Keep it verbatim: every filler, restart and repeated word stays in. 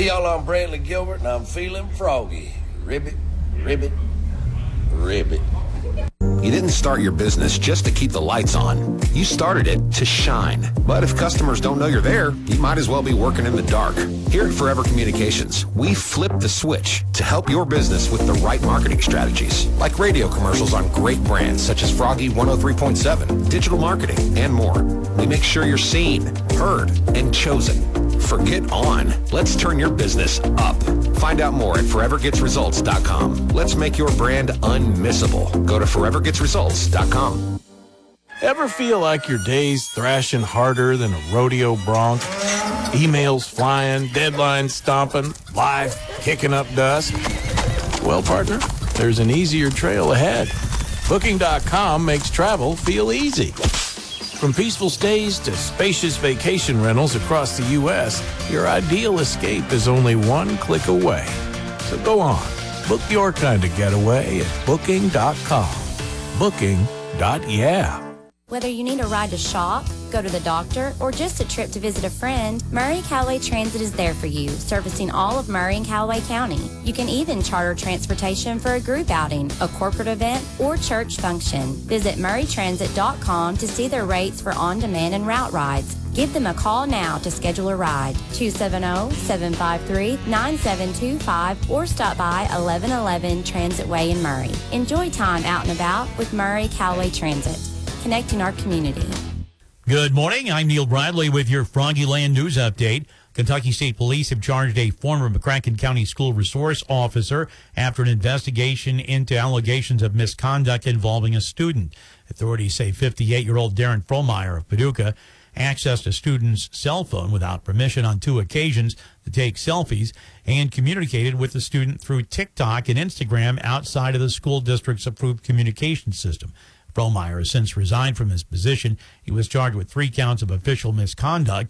Hey, y'all, I'm Brantley Gilbert, and I'm feeling froggy. Ribbit, ribbit, ribbit. You didn't start your business just to keep the lights on. You started it to shine. But if customers don't know you're there, you might as well be working in the dark. Here at Forever Communications, we flip the switch to help your business with the right marketing strategies, like radio commercials on great brands such as Froggy one oh three point seven, digital marketing, and more. We make sure you're seen, heard, and chosen. Forget on. Let's turn your business up. Find out more at forever gets results dot com. Let's make your brand unmissable. Go to forever gets results dot com. Ever feel like your day's thrashing harder than a rodeo bronc? Emails flying, deadlines stomping, life kicking up dust? Well, partner, there's an easier trail ahead. Booking dot com makes travel feel easy. From peaceful stays to spacious vacation rentals across the U S, your ideal escape is only one click away. So go on, book your kind of getaway at booking dot com. Booking. Yeah. Whether you need a ride to shop, go to the doctor, or just a trip to visit a friend, Murray Callaway Transit is there for you, servicing all of Murray and Callaway County. You can even charter transportation for a group outing, a corporate event, or church function. Visit murray transit dot com to see their rates for on-demand and route rides. Give them a call now to schedule a ride, two seven zero, seven five three, nine seven two five, or stop by eleven eleven Transit Way in Murray. Enjoy time out and about with Murray Callaway Transit, connecting our community. Good morning. I'm Neil Bradley with your Froggy Land News Update. Kentucky State Police have charged a former McCracken County School Resource Officer after an investigation into allegations of misconduct involving a student. Authorities say fifty-eight-year-old Darren Frohmeyer of Paducah accessed a student's cell phone without permission on two occasions to take selfies and communicated with the student through TikTok and Instagram outside of the school district's approved communication system. Frohmeyer has since resigned from his position. He was charged with three counts of official misconduct